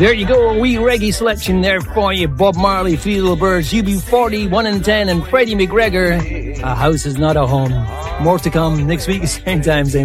There you go, a wee reggae selection there for you. Bob Marley, Fieldbirds, UB40, 1 in 10, and Freddie McGregor. A house is not a home. More to come next week, same time, same